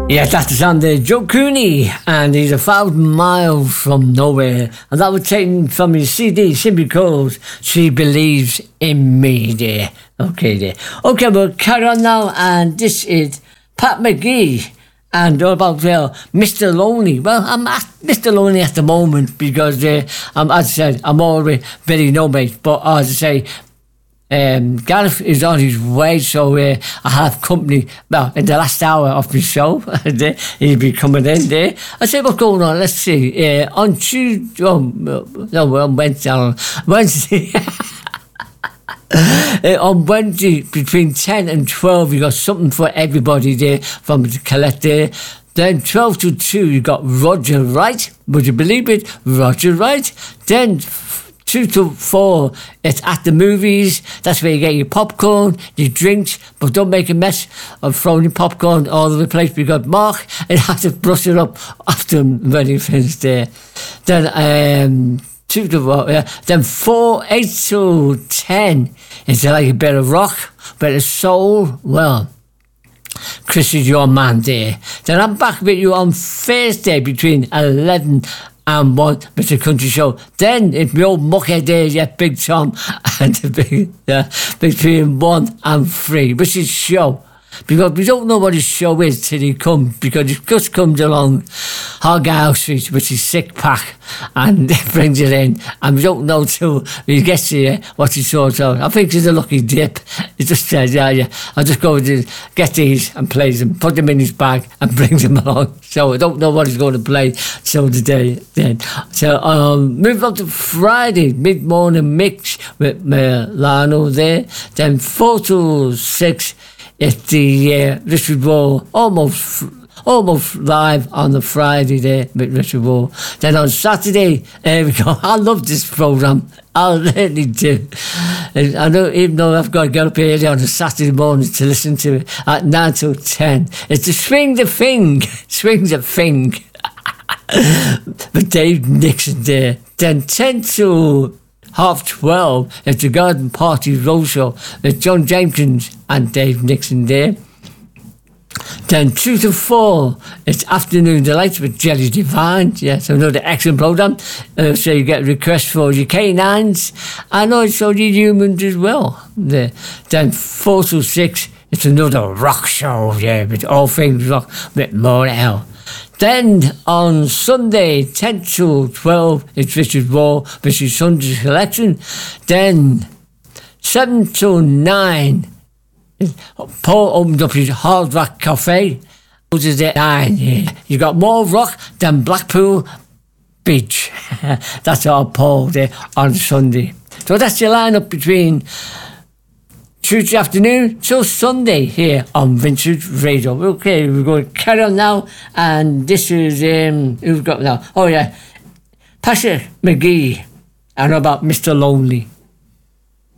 Yes, that's the sound of Joe Cooney, and he's 1,000 miles from nowhere. And that was taken from his CD, simply because She Believes in Me there. Okay, there. Okay, we'll carry on now, and this is Pat McGee. And all about Mr. Lonely. Well, I'm at Mr. Lonely at the moment because, as I said, I'm already very nomad. But as I say, Gareth is on his way, so I have company. Well, in the last hour of the show, he'll be coming in there. I say, what's going on? Let's see. On Tuesday, on Wednesday. On Wednesday between 10 and 12 you got something for everybody there from the collector. Then 12 to 2 you got Roger Wright, would you believe it, Roger Wright. Then 2 to 4 it's at the movies. That's where you get your popcorn, your drinks, but don't make a mess of throwing your popcorn all over the place because Mark and has to brush it up after when he finishes there. Then 2 to 4, then 8 to 10 is like a bit of rock, bit of soul. Well, Chris is your man there. Then I'm back with you on Thursday between 11 and 1 with the country show. Then it's my old muckhead there, Big Tom, and between 1 and 3, which is show. Because we don't know what his show is till he comes, because he just comes along Argyle Street with his sick pack and brings it in, and we don't know till he gets here what he sorts out. I think it's a lucky dip. He just says, yeah, I'll just go and get these and plays them, put them in his bag and brings them along. So I don't know what he's going to play till the day then. So move on to Friday, mid-morning mix with Lano there. Then 4 to 6 it's the Richard Roll, almost live on the Friday there with Richard Roll. Then on Saturday, we go. I love this programme. I really do. I know, even though I've got to get up early on a Saturday morning to listen to it at 9 till 10. It's the Swing the Thing. With Dave Nixon there. Then 10 to 12:30, it's the Garden Party Roadshow with John Jenkins and Dave Nixon there. Then 2 to 4, it's Afternoon Delights with Jelly Divine. Yes, another excellent programme. So you get requests for your canines and also your humans as well. There. Then 4 to 6, it's another rock show, with all things rock with Morel. Then on Sunday, 10 to 12, it's Richard Raw, which is Sunday's Collection. Then 7 to 9, Paul opened up his Hard Rock Cafe. Which is at 9. You got more rock than Blackpool Beach. That's our Paul there on Sunday. So that's your lineup between Tuesday afternoon till Sunday here on Vintage Radio. Okay, we're going to carry on now, and this is who's got now? Oh yeah, Pasha McGee. I know about Mr. Lonely.